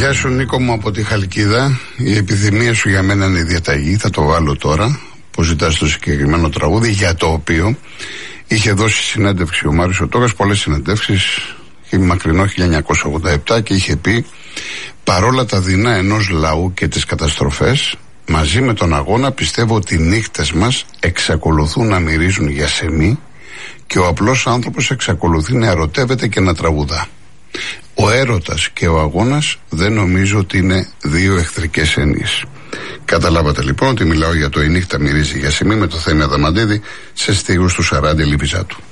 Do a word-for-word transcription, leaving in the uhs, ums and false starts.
Γεια σου Νίκο μου από τη Χαλκίδα. Η επιθυμία σου για μένα είναι η διαταγή. Θα το βάλω τώρα που ζητάς το συγκεκριμένο τραγούδι, για το οποίο είχε δώσει συνέντευξη ο Μάριος ο Τόκας, πολλές συνεντεύξεις, μακρινό χίλια εννιακόσια ογδόντα επτά, και είχε πει: παρόλα τα δεινά ενός λαού και τις καταστροφές, μαζί με τον αγώνα πιστεύω ότι οι νύχτες μας εξακολουθούν να μυρίζουν για σεμί και ο απλός άνθρωπος εξακολουθεί να ερωτεύεται και να τραγουδά. Ο έρωτας και ο αγώνας δεν νομίζω ότι είναι δύο εχθρικές έννοιες. Καταλάβατε λοιπόν ότι μιλάω για το «Η νύχτα μυρίζει για σεμί» με το Θέμη Αδαμαντίδη σε στίχους του Σαράντη Λιβιζάτου.